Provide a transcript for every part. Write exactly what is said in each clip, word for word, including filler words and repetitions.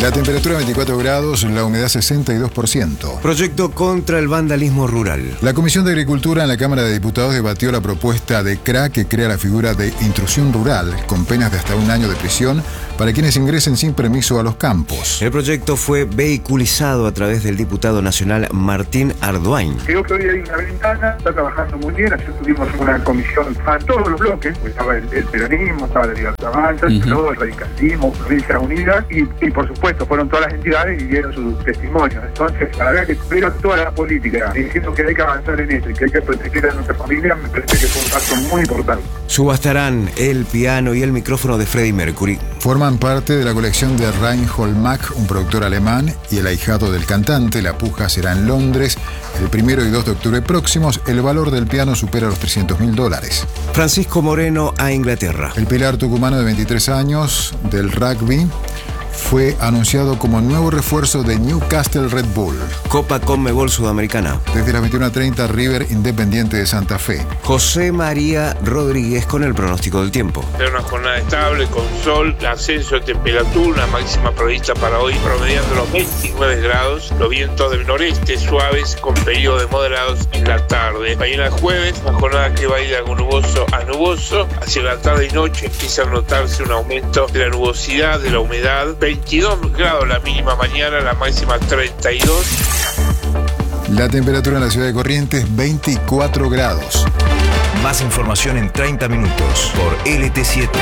La temperatura veinticuatro grados, la humedad sesenta y dos por ciento. Proyecto contra el vandalismo rural. La Comisión de Agricultura en la Cámara de Diputados debatió la propuesta de C R A que crea la figura de intrusión rural con penas de hasta un año de prisión para quienes ingresen sin permiso a los campos. El proyecto fue vehiculizado a través del diputado nacional Martín Arduin. Creo que hoy hay una ventana, está trabajando muy bien. Ayer tuvimos una comisión a todos los bloques, pues estaba el, el peronismo, estaba la Libertad Avanza, uh-huh. todo el radicalismo, Provincia Unida, y, y por supuesto fueron todas las entidades y dieron sus testimonios. Entonces, para ver que tuvieron toda la política diciendo que hay que avanzar en esto y que hay que proteger a nuestra familia, me parece que fue un paso muy importante. Subastarán el piano y el micrófono de Freddie Mercury. Forman parte de la colección de Reinhold Mack, un productor alemán y el ahijado del cantante. La puja será en Londres el primero y dos de octubre próximos. El valor del piano supera los trescientos mil dólares. Francisco Moreno a Inglaterra. El pilar tucumano de veintitrés años del rugby fue anunciado como nuevo refuerzo de Newcastle Red Bull. Copa Conmebol Sudamericana. Desde las veintiuna treinta, River Independiente de Santa Fe. José María Rodríguez con el pronóstico del tiempo. Es una jornada estable con sol, ascenso de temperatura, una máxima prevista para hoy promediando los veintinueve grados, los vientos del noreste suaves con periodos de moderados en la tarde. Mañana jueves, una jornada que va a ir de nuboso a nuboso. Hacia la tarde y noche empieza a notarse un aumento de la nubosidad, de la humedad. veintidós grados la mínima mañana, la máxima treinta y dos. La temperatura en la ciudad de Corrientes, veinticuatro grados. Más información en treinta minutos por L T siete.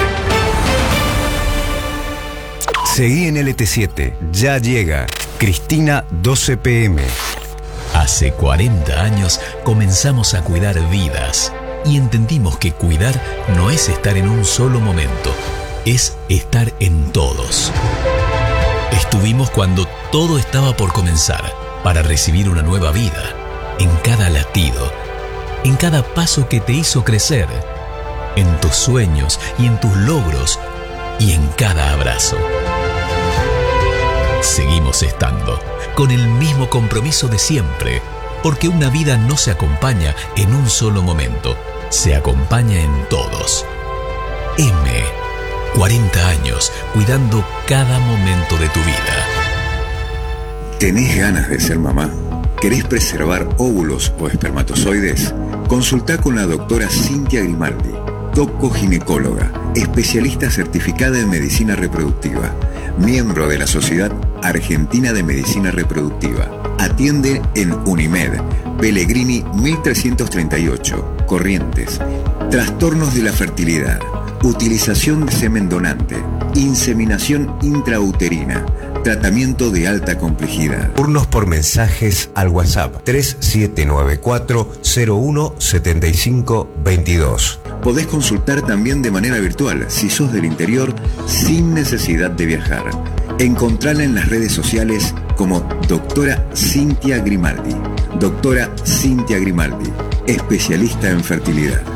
Seguí en L T siete. Ya llega Cristina doce P M. Hace cuarenta años comenzamos a cuidar vidas y entendimos que cuidar no es estar en un solo momento, es estar en todos. Estuvimos cuando todo estaba por comenzar, para recibir una nueva vida, en cada latido, en cada paso que te hizo crecer, en tus sueños y en tus logros, y en cada abrazo. Seguimos estando, con el mismo compromiso de siempre, porque una vida no se acompaña en un solo momento, se acompaña en todos. M. cuarenta años cuidando cada momento de tu vida. ¿Tenés ganas de ser mamá? ¿Querés preservar óvulos o espermatozoides? Consultá con la doctora Cintia Grimaldi, doco-ginecóloga, especialista certificada en medicina reproductiva, miembro de la Sociedad Argentina de Medicina Reproductiva. Atiende en Unimed, Pellegrini mil trescientos treinta y ocho, Corrientes. Trastornos de la fertilidad, utilización de semen donante, inseminación intrauterina, tratamiento de alta complejidad. Turnos por mensajes al WhatsApp tres siete nueve cuatro cero uno siete cinco dos dos. Podés consultar también de manera virtual si sos del interior sin necesidad de viajar. Encontrala en las redes sociales como doctora Cintia Grimaldi. Doctora Cintia Grimaldi, especialista en fertilidad.